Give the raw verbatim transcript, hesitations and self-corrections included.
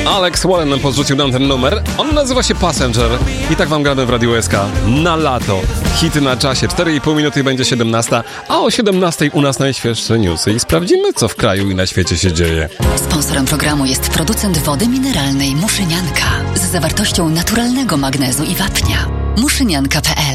Alex Warren podrzucił nam ten numer. On nazywa się Passenger. I tak wam gramy w Radiu S K. Na lato. Hity na czasie. cztery i pół minuty i będzie siedemnasta. A o siedemnastej u nas najświeższe newsy. I sprawdzimy, co w kraju i na świecie się dzieje. Sponsorem programu jest producent wody mineralnej Muszynianka z zawartością naturalnego magnezu i wapnia. muszynianka kropka p l